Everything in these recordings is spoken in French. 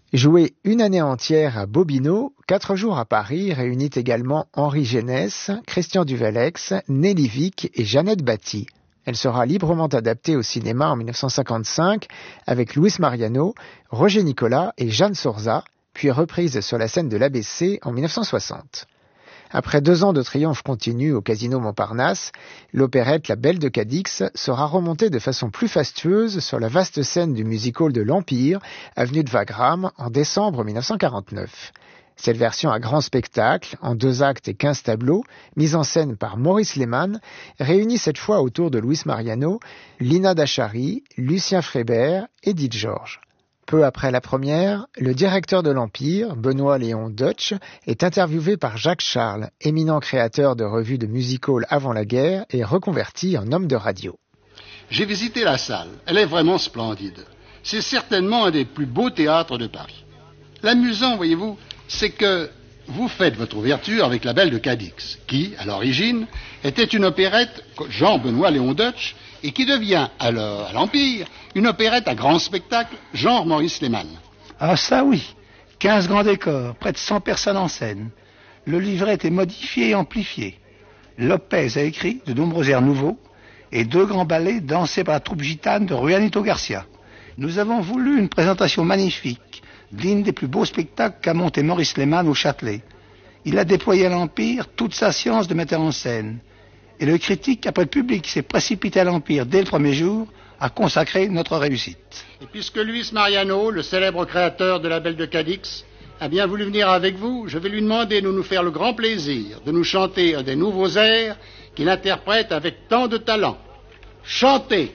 Joué une année entière à Bobino, 4 jours à Paris réunit également Henri Génès, Christian Duvalex, Nelly Vic et Jeannette Batty. Elle sera librement adaptée au cinéma en 1955 avec Luis Mariano, Roger Nicolas et Jeanne Sorza, puis reprise sur la scène de l'ABC en 1960. Après 2 ans de triomphe continu au Casino Montparnasse, l'opérette La Belle de Cadix sera remontée de façon plus fastueuse sur la vaste scène du music-hall de l'Empire, avenue de Wagram, en décembre 1949. Cette version à grand spectacle, en 2 actes et 15 tableaux, mise en scène par Maurice Lehmann, réunit cette fois autour de Luis Mariano, Lina Dachary, Lucien Frébert et Edith Georges. Peu après la première, le directeur de l'Empire, Benoît-Léon Deutsch, est interviewé par Jacques Charles, éminent créateur de revues de music-hall avant la guerre et reconverti en homme de radio. J'ai visité la salle. Elle est vraiment splendide. C'est certainement un des plus beaux théâtres de Paris. L'amusant, voyez-vous, c'est que vous faites votre ouverture avec La Belle de Cadix, qui, à l'origine, était une opérette Jean-Benoît-Léon Deutsch, et qui devient, à l'Empire, une opérette à grand spectacle, genre Maurice Lehmann. Ah ça oui, 15 grands décors, près de 100 personnes en scène. Le livret est modifié et amplifié. Lopez a écrit de nombreux airs nouveaux et 2 grands ballets dansés par la troupe gitane de Juanito Garcia. Nous avons voulu une présentation magnifique, digne des plus beaux spectacles qu'a monté Maurice Lehmann au Châtelet. Il a déployé à l'Empire toute sa science de metteur en scène. Et le critique, après le public s'est précipité à l'Empire dès le premier jour, a consacré notre réussite. Et puisque Luis Mariano, le célèbre créateur de La Belle de Cadix, a bien voulu venir avec vous, je vais lui demander de nous faire le grand plaisir de nous chanter un des nouveaux airs qu'il interprète avec tant de talent. Chantez!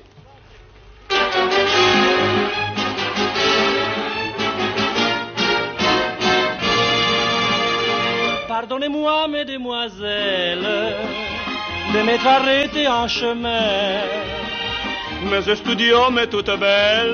Pardonnez-moi, mesdemoiselles, de m'être arrêté en chemin. Mais ce studio m'est toute belle.